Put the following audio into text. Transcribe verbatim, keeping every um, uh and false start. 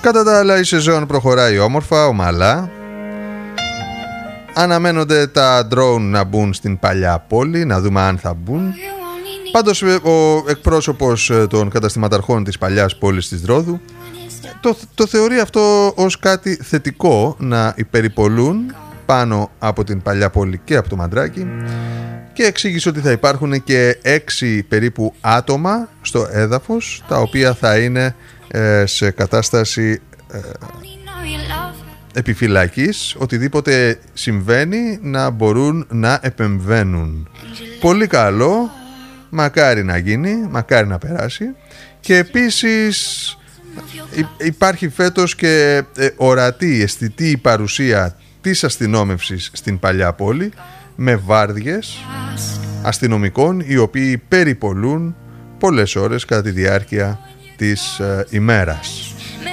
Κατά τα άλλα η σεζόν προχωράει όμορφα, ομαλά. Αναμένονται τα drone να μπουν στην παλιά πόλη, να δούμε αν θα μπουν. Πάντως ο εκπρόσωπος των καταστηματαρχών της παλιάς πόλης της Ρόδου το, το θεωρεί αυτό ως κάτι θετικό, να υπερυπολούν πάνω από την παλιά πόλη και από το Μαντράκι, και εξήγησε ότι θα υπάρχουν και έξι περίπου άτομα στο έδαφος, τα οποία θα είναι ε, σε κατάσταση ε, επιφυλακής, οτιδήποτε συμβαίνει να μπορούν να επεμβαίνουν. Πολύ καλό, μακάρι να γίνει, μακάρι να περάσει. Και επίσης υπάρχει φέτος και ε, ορατή, αισθητή παρουσία της αστυνόμευσης στην παλιά πόλη, με βάρδιες αστυνομικών οι οποίοι περιπολούν πολλές ώρες κατά τη διάρκεια της ε, ημέρας.